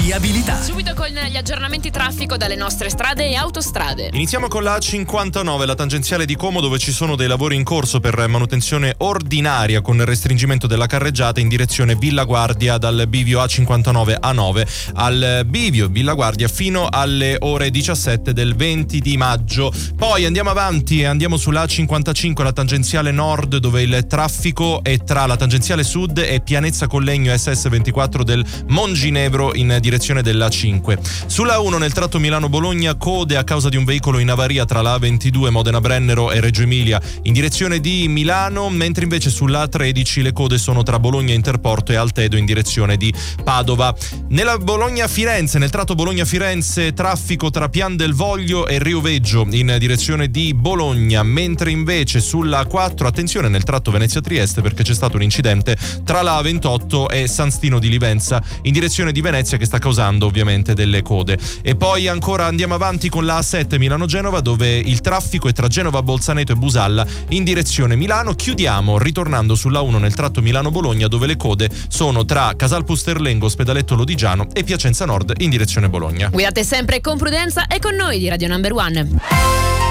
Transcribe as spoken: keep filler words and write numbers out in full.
viabilità. Subito con gli aggiornamenti traffico dalle nostre strade e autostrade. Iniziamo con la A cinquantanove, la tangenziale di Como, dove ci sono dei lavori in corso per manutenzione ordinaria con restringimento della carreggiata in direzione Villa Guardia dal bivio A cinquantanove A nove al bivio Villa Guardia fino alle ore diciassette del venti di maggio. Poi andiamo avanti e andiamo sulla A cinquantacinque, la tangenziale nord, dove il traffico è tra la tangenziale sud e Pianezza Collegno S S ventiquattro del Monginevro in direzione della cinque. Sulla uno nel tratto Milano-Bologna code a causa di un veicolo in avaria tra la A ventidue Modena-Brennero e Reggio Emilia in direzione di Milano, mentre invece sulla A tredici le code sono tra Bologna Interporto e Altedo in direzione di Padova. Nella Bologna-Firenze, nel tratto Bologna-Firenze, traffico tra Pian del Voglio e Rio Veggio in direzione di Bologna, mentre invece sulla A quattro, attenzione nel tratto Venezia-Trieste, perché c'è stato un incidente tra la A ventotto e San Stino di Livenza in direzione di Venezia che sta causando ovviamente delle code. E poi ancora andiamo avanti con la A sette Milano-Genova, dove il traffico è tra Genova Bolzaneto e Busalla in direzione Milano. Chiudiamo ritornando sulla uno nel tratto Milano-Bologna, dove le code sono tra Casal Pusterlengo, Ospedaletto Lodigiano e Piacenza Nord in direzione Bologna. Guidate sempre con prudenza e con noi di Radio Number One.